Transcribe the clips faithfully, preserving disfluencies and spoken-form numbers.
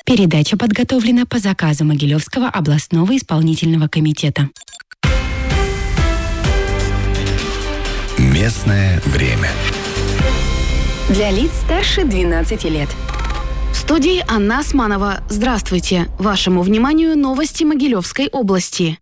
Передача подготовлена по заказу Могилевского областного исполнительного комитета. Местное время. Для лиц старше двенадцати лет. В студии Анна Османова. Здравствуйте. Вашему вниманию новости Могилевской области.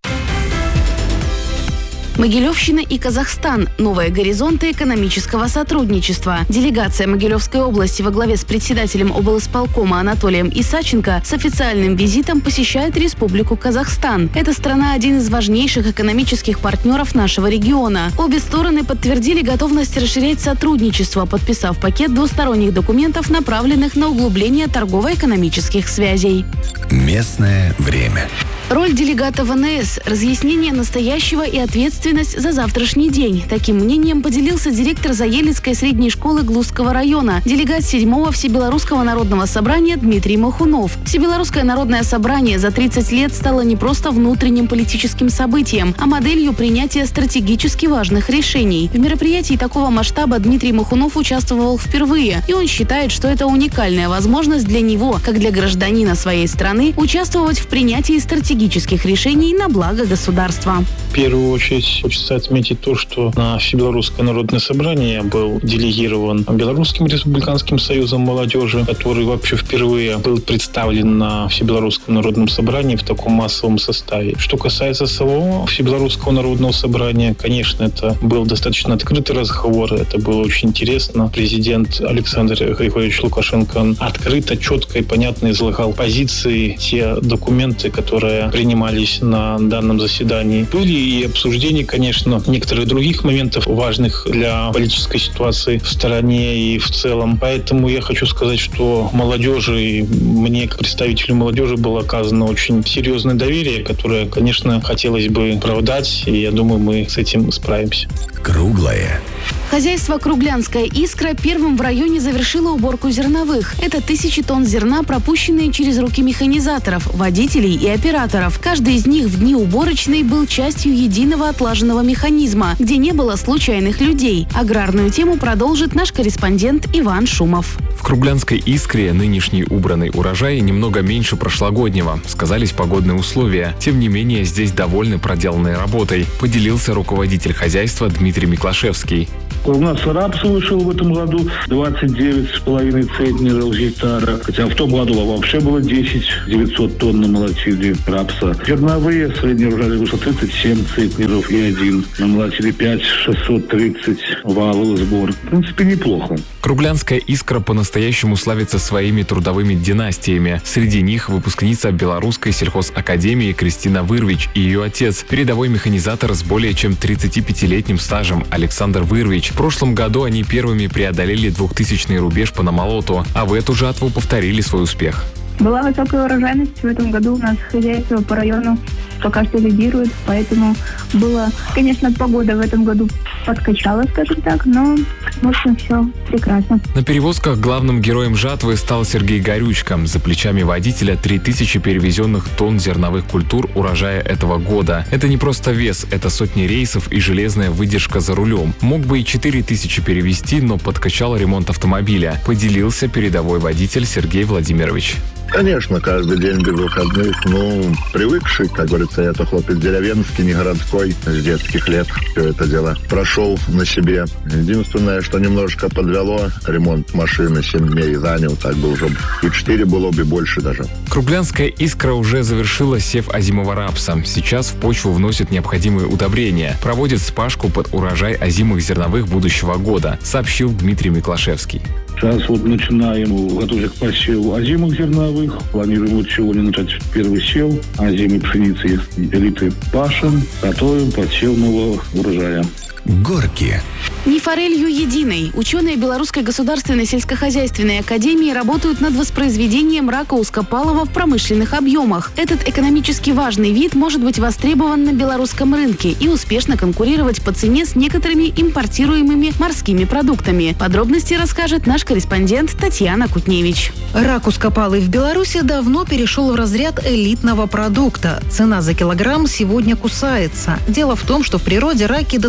Могилевщина и Казахстан. Новые горизонты экономического сотрудничества. Делегация Могилевской области во главе с председателем облисполкома Анатолием Исаченко с официальным визитом посещает Республику Казахстан. Эта страна – один из важнейших экономических партнеров нашего региона. Обе стороны подтвердили готовность расширять сотрудничество, подписав пакет двусторонних документов, направленных на углубление торгово-экономических связей. Местное время. Роль делегата ВНС – разъяснение настоящего и ответственность за завтрашний день. Таким мнением поделился директор Заелицкой средней школы Глузского района, делегат седьмого Всебелорусского народного собрания Дмитрий Махунов. Всебелорусское народное собрание за тридцать лет стало не просто внутренним политическим событием, а моделью принятия стратегически важных решений. В мероприятии такого масштаба Дмитрий Махунов участвовал впервые, и он считает, что это уникальная возможность для него, как для гражданина своей страны, участвовать в принятии стратегических стратегических решений на благо государства. В первую очередь хочется отметить то, что на Всебелорусское народное собрание был делегирован Белорусским республиканским союзом молодежи, который вообще впервые был представлен на Всебелорусском народном собрании в таком массовом составе. Что касается самого Всебелорусского народного собрания, конечно, это был достаточно открытый разговор, это было очень интересно. Президент Александр Григорьевич Лукашенко открыто, четко и понятно излагал позиции, те документы, которые принимались на данном заседании. Были и обсуждения, конечно, некоторых других моментов, важных для политической ситуации в стране и в целом. Поэтому я хочу сказать, что молодежи, и мне, как представителю молодежи, было оказано очень серьезное доверие, которое, конечно, хотелось бы оправдать, и я думаю, мы с этим справимся. Круглое. Хозяйство «Круглянская искра» первым в районе завершило уборку зерновых. Это тысячи тонн зерна, пропущенные через руки механизаторов, водителей и операторов. Каждый из них в дни уборочной был частью единого отлаженного механизма, где не было случайных людей. Аграрную тему продолжит наш корреспондент Иван Шумов. В Круглянской искре нынешний убранный урожай немного меньше прошлогоднего. Сказались погодные условия. Тем не менее, здесь довольны проделанной работой, поделился руководитель хозяйства Дмитрий Миклашевский. У нас рапс вышел в этом году двадцать девять с половиной центнеров гектара, хотя в том году вообще было десять девятьсот тонн намолотили рапса. Зерновые средний урожай вышло тридцать семь центнеров и один. Намолотили пять шестьсот тридцать валовый сбор. В принципе, неплохо. Круглянская искра по-настоящему славится своими трудовыми династиями. Среди них выпускница Белорусской сельхозакадемии Кристина Вырвич и ее отец, передовой механизатор с более чем тридцатипятилетним стажем Александр Вырвич. В прошлом году они первыми преодолели двухтысячный рубеж по намолоту, а в эту жатву повторили свой успех. Была высокая урожайность. В этом году у нас хозяйство по району пока что лидирует, поэтому было, конечно, погода в этом году подкачала, скажем так, но в общем все прекрасно. На перевозках главным героем жатвы стал Сергей Горючка. За плечами водителя три тысячи перевезенных тонн зерновых культур урожая этого года. Это не просто вес, это сотни рейсов и железная выдержка за рулем. Мог бы и четыре тысячи перевезти, но подкачал ремонт автомобиля, поделился передовой водитель Сергей Владимирович. Конечно, каждый день без выходных, ну, привыкший, как говорится, я-то хлопец деревенский, не городской, с детских лет все это дело прошел на себе. Единственное, что немножко подвело, ремонт машины семь дней занял, так бы уже и четыре было бы больше даже. Круглянская искра уже завершила сев озимого рапса. Сейчас в почву вносят необходимые удобрения, проводят спашку под урожай озимых зерновых будущего года, сообщил Дмитрий Миклашевский. Сейчас вот начинаем готовить к посеву озимых зерновых. Планируем вот сегодня начать первый сев озимой пшеницы элиты пашин. Готовим подсев нового урожая. Горки. Не форелью единой. Ученые Белорусской государственной сельскохозяйственной академии работают над воспроизведением рака узкопалого в промышленных объемах. Этот экономически важный вид может быть востребован на белорусском рынке и успешно конкурировать по цене с некоторыми импортируемыми морскими продуктами. Подробности расскажет наш корреспондент Татьяна Кутневич. Рак узкопалый в Беларуси давно перешел в разряд элитного продукта. Цена за килограмм сегодня кусается. Дело в том, что в природе раки до товарного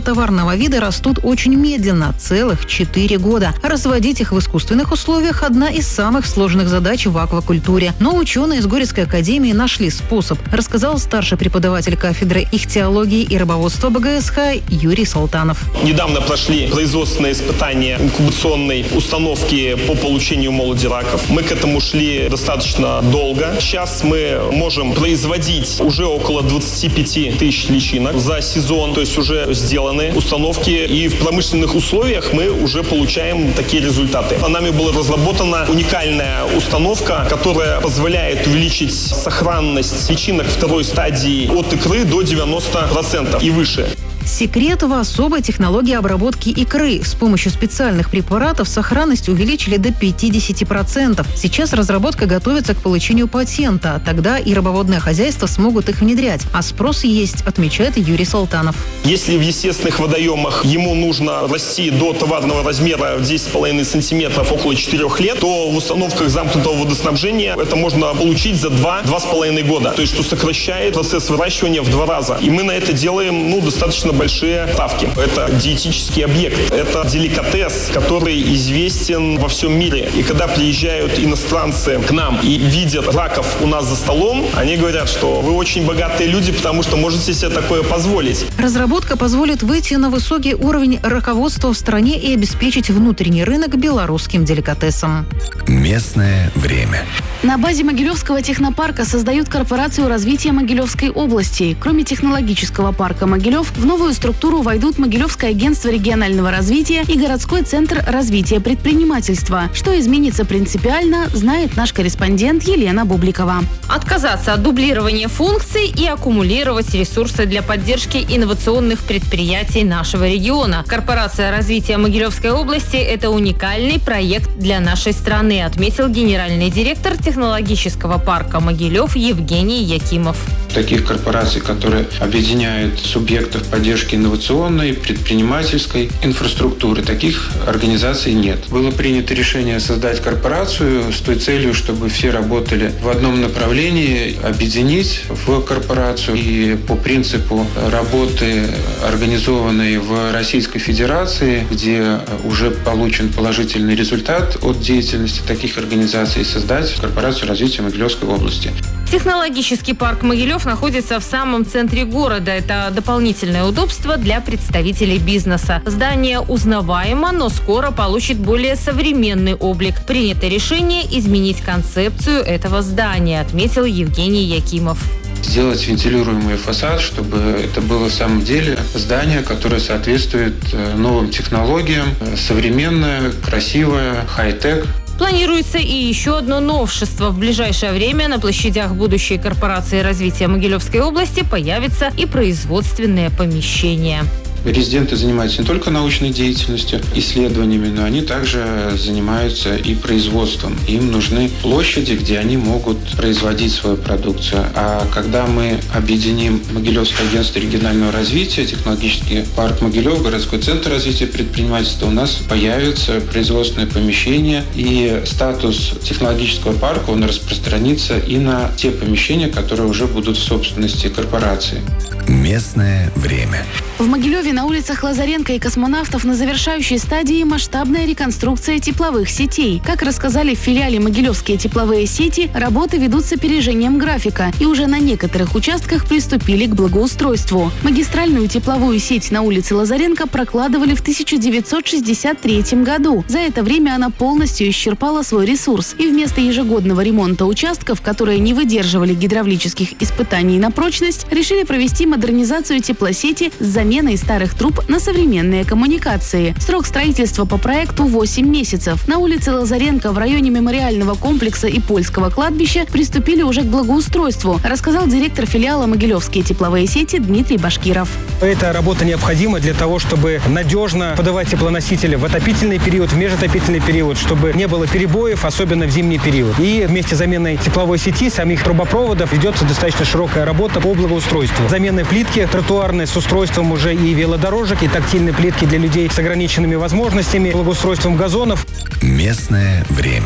данного вида растут очень медленно – целых четыре года. Разводить их в искусственных условиях – одна из самых сложных задач в аквакультуре. Но ученые из Горецкой академии нашли способ, рассказал старший преподаватель кафедры ихтиологии и рыбоводства БГСХ Юрий Салтанов. Недавно прошли производственные испытания инкубационной установки по получению молоди раков. Мы к этому шли достаточно долго. Сейчас мы можем производить уже около двадцати пяти тысяч личинок за сезон, то есть уже сделаны установки, и в промышленных условиях мы уже получаем такие результаты. Нами была разработана уникальная установка, которая позволяет увеличить сохранность личинок второй стадии от икры до девяноста процентов и выше. Секрет в особой технологии обработки икры. С помощью специальных препаратов сохранность увеличили до пятидесяти процентов. Сейчас разработка готовится к получению патента. Тогда и рыбоводные хозяйства смогут их внедрять. А спрос есть, отмечает Юрий Салтанов. Если в естественных водоемах ему нужно расти до товарного размера в десять с половиной сантиметров около четырёх лет, то в установках замкнутого водоснабжения это можно получить за два-два с половиной года. То есть, что сокращает процесс выращивания в два раза. И мы на это делаем, ну, достаточно большие ставки. Это диетический объект. Это деликатес, который известен во всем мире. И когда приезжают иностранцы к нам и видят раков у нас за столом, они говорят, что вы очень богатые люди, потому что можете себе такое позволить. Разработка позволит выйти на высокий уровень раководства в стране и обеспечить внутренний рынок белорусским деликатесом. Местное время. На базе Могилевского технопарка создают корпорацию развития Могилевской области. Кроме технологического парка Могилев, в новую структуру войдут Могилевское агентство регионального развития и городской центр развития предпринимательства. Что изменится принципиально, знает наш корреспондент Елена Бубликова. Отказаться от дублирования функций и аккумулировать ресурсы для поддержки инновационных предприятий нашего региона. Корпорация развития Могилевской области – это уникальный проект для нашей страны, отметил генеральный директор технологического технологического парка Могилев Евгений Якимов. Таких корпораций, которые объединяют субъектов поддержки инновационной, предпринимательской инфраструктуры, таких организаций нет. Было принято решение создать корпорацию с той целью, чтобы все работали в одном направлении, объединить в корпорацию. И по принципу работы, организованной в Российской Федерации, где уже получен положительный результат от деятельности таких организаций, создать корпорацию развития Могилевской области. Технологический парк Могилев находится в самом центре города. Это дополнительное удобство для представителей бизнеса. Здание узнаваемо, но скоро получит более современный облик. Принято решение изменить концепцию этого здания, отметил Евгений Якимов. Сделать вентилируемый фасад, чтобы это было в самом деле здание, которое соответствует новым технологиям, современное, красивое, хай-тек. Планируется и еще одно новшество. В ближайшее время на площадях будущей корпорации развития Могилевской области появятся и производственные помещения. Резиденты занимаются не только научной деятельностью, исследованиями, но они также занимаются и производством. Им нужны площади, где они могут производить свою продукцию. А когда мы объединим Могилевское агентство регионального развития, технологический парк Могилев, городской центр развития предпринимательства, у нас появится производственное помещение, и статус технологического парка, он распространится и на те помещения, которые уже будут в собственности корпорации. Местное время. В Могилеве на улицах Лазаренко и Космонавтов на завершающей стадии масштабная реконструкция тепловых сетей. Как рассказали в филиале «Могилевские тепловые сети», работы ведут с опережением графика и уже на некоторых участках приступили к благоустройству. Магистральную тепловую сеть на улице Лазаренко прокладывали в тысяча девятьсот шестьдесят третьем году. За это время она полностью исчерпала свой ресурс. И вместо ежегодного ремонта участков, которые не выдерживали гидравлических испытаний на прочность, решили провести модернизацию теплосети с заменой старых труб на современные коммуникации. Срок строительства по проекту восемь месяцев. На улице Лазаренко в районе мемориального комплекса и польского кладбища приступили уже к благоустройству, рассказал директор филиала «Могилевские тепловые сети» Дмитрий Башкиров. Эта работа необходима для того, чтобы надежно подавать теплоносители в отопительный период, в межотопительный период, чтобы не было перебоев, особенно в зимний период. И вместе с заменой тепловой сети, самих трубопроводов, ведется достаточно широкая работа по благоустройству. Замены плитки тротуарной с устройством уже и велодорожек, и тактильной плитки для людей с ограниченными возможностями, благоустройством газонов. Местное время.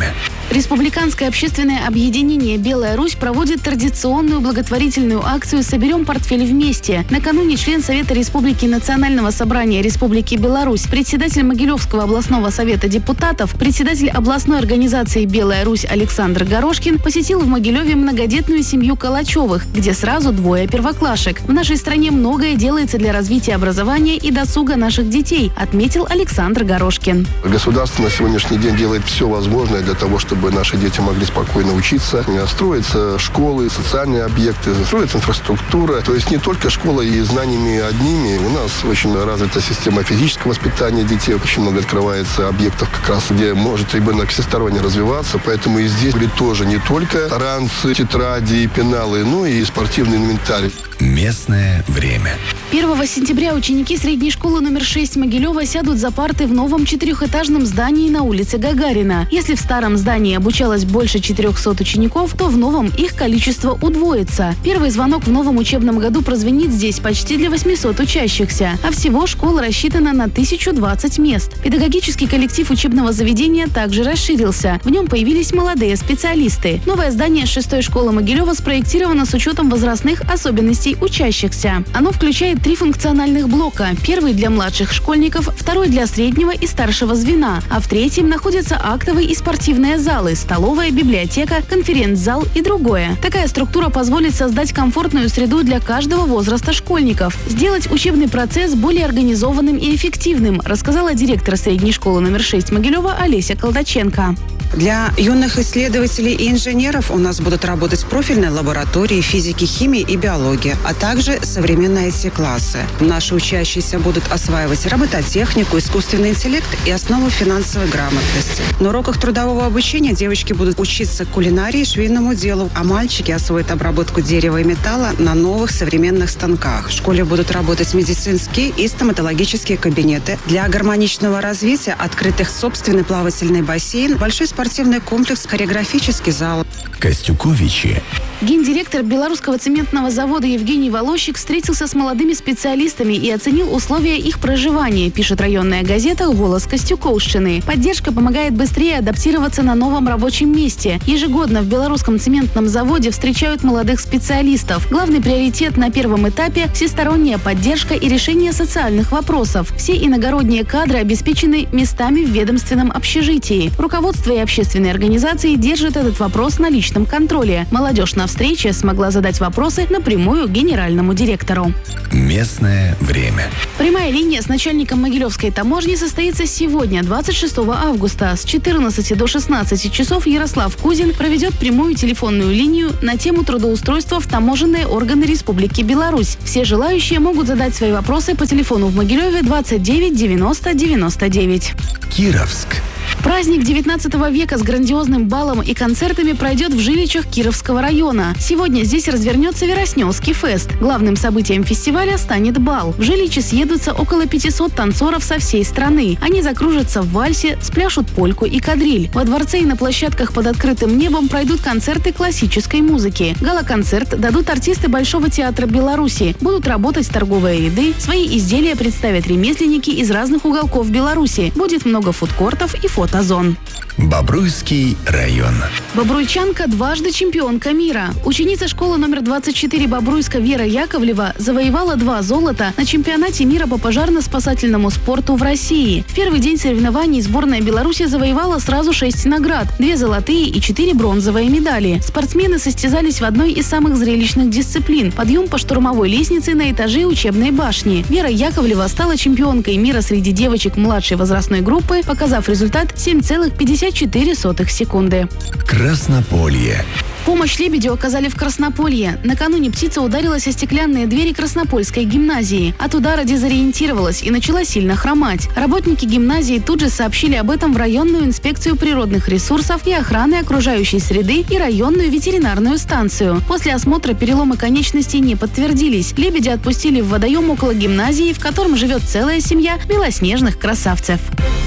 Республиканское общественное объединение «Белая Русь» проводит традиционную благотворительную акцию «Соберем портфель вместе». Накануне член Совета Республики Национального собрания Республики Беларусь, председатель Могилевского областного совета депутатов, председатель областной организации «Белая Русь» Александр Горошкин посетил в Могилеве многодетную семью Калачевых, где сразу двое первоклашек. В нашей стране многое делается для развития образования и досуга наших детей, отметил Александр Горошкин. Государство на сегодняшний день делает все возможное для того, чтобы наши дети могли спокойно учиться. Строятся школы, социальные объекты, строится инфраструктура. То есть не только школа и знаниями одними. У нас очень развита система физического воспитания детей. Очень много открывается объектов, как раз где может ребенок всесторонне развиваться. Поэтому и здесь были тоже не только ранцы, тетради и пеналы, но и спортивный инвентарь. Местное время. первого сентября ученики средней школы номер шесть Могилева сядут за парты в новом четырехэтажном здании на улице Гагарина. Если в старом здании обучалось больше четырехсот учеников, то в новом их количество удвоится. Первый звонок в новом учебном году прозвенит здесь почти для восьмисот учащихся. А всего школа рассчитана на тысячу двадцать мест. Педагогический коллектив учебного заведения также расширился. В нем появились молодые специалисты. Новое здание шестой школы Могилева спроектировано с учетом возрастных особенностей учащихся. Оно включает три функциональных блока. Первый для младших школьников, второй для среднего и старшего звена, а в третьем находятся актовые и спортивные залы, столовая, библиотека, конференц-зал и другое. Такая структура позволит создать комфортную среду для каждого возраста школьников, сделать учебный процесс более организованным и эффективным, рассказала директор средней школы номер шесть Могилева Олеся Колдаченко. Для юных исследователей и инженеров у нас будут работать профильные лаборатории физики, химии и биологии, а также современные ай ти-классы. Наши учащиеся будут осваивать робототехнику, искусственный интеллект и основы финансовой грамотности. На уроках трудового обучения девочки будут учиться кулинарии и швейному делу, а мальчики освоят обработку дерева и металла на новых современных станках. В школе будут работать медицинские и стоматологические кабинеты. Для гармоничного развития открытых собственный плавательный бассейн, большой спортивный комплекс, хореографический зал. Костюковичи. Гендиректор Белорусского цементного завода Евгений Волощик встретился с молодыми специалистами и оценил условия их проживания, пишет районная газета «Голос Костюковщины». Поддержка помогает быстрее адаптироваться на новом рабочем месте. Ежегодно в Белорусском цементном заводе встречают молодых специалистов. Главный приоритет на первом этапе – всесторонняя поддержка и решение социальных вопросов. Все иногородние кадры обеспечены местами в ведомственном общежитии. Руководство и общественные организации держат этот вопрос на личном контроле. Молодежь на встрече смогла задать вопросы напрямую генеральному директору. Местное время. Прямая линия с начальником Могилевской таможни состоится сегодня, двадцать шестого августа. С четырнадцати до шестнадцати часов Ярослав Кузин проведет прямую телефонную линию на тему трудоустройства в таможенные органы Республики Беларусь. Все желающие могут задать свои вопросы по телефону в Могилеве двадцать девять девяносто девяносто девять. Кировск. Праздник девятнадцатого века с грандиозным балом и концертами пройдет в жилищах Кировского района. Сегодня здесь развернется Вероснёлский фест. Главным событием фестиваля станет бал. В жилище съедутся около пятисот танцоров со всей страны. Они закружатся в вальсе, спляшут польку и кадриль. Во дворце и на площадках под открытым небом пройдут концерты классической музыки. Гала-концерт дадут артисты Большого театра Беларуси. Будут работать торговые ряды. Свои изделия представят ремесленники из разных уголков Беларуси. Будет много фудкортов и фотозон. Бобруйский район. Бобруйчанка дважды чемпионка мира. Ученица школы номер двадцать четыре Бобруйска Вера Яковлева завоевала два золота на чемпионате мира по пожарно-спасательному спорту в России. В первый день соревнований сборная Беларуси завоевала сразу шесть наград, две золотые и четыре бронзовые медали. Спортсмены состязались в одной из самых зрелищных дисциплин – подъем по штурмовой лестнице на этаже учебной башни. Вера Яковлева стала чемпионкой мира среди девочек младшей возрастной группы, показав результат семь целых пятьдесят четыре сотых секунды. Краснополье. Помощь лебедю оказали в Краснополье. Накануне птица ударилась о стеклянные двери Краснопольской гимназии. От удара дезориентировалась и начала сильно хромать. Работники гимназии тут же сообщили об этом в районную инспекцию природных ресурсов и охраны окружающей среды и районную ветеринарную станцию. После осмотра переломы конечностей не подтвердились. Лебедя отпустили в водоем около гимназии, в котором живет целая семья белоснежных красавцев.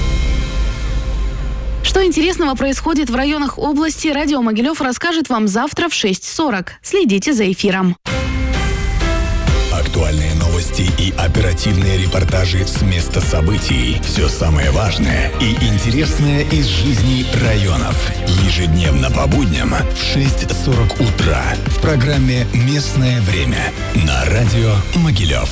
Что интересного происходит в районах области, радио Могилев расскажет вам завтра в шесть сорок. Следите за эфиром. Актуальные новости новости и оперативные репортажи с места событий. Все самое важное и интересное из жизни районов. Ежедневно по будням в шесть сорок утра в программе «Местное время» на радио Могилев.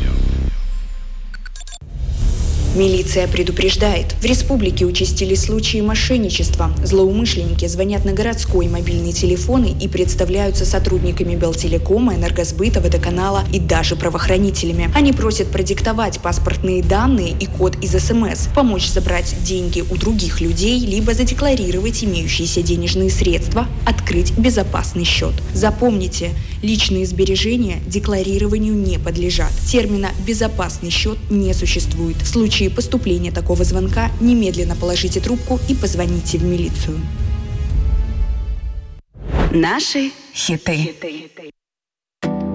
Милиция предупреждает. В республике участились случаи мошенничества. Злоумышленники звонят на городской мобильный телефоны и представляются сотрудниками Белтелекома, Энергосбыта, водоканала и даже правоохранителями. Они просят продиктовать паспортные данные и код из СМС, помочь забрать деньги у других людей, либо задекларировать имеющиеся денежные средства, открыть безопасный счет. Запомните, личные сбережения декларированию не подлежат. Термина «безопасный счет» не существует. В случае поступления такого звонка немедленно положите трубку и позвоните в милицию. Наши хиты.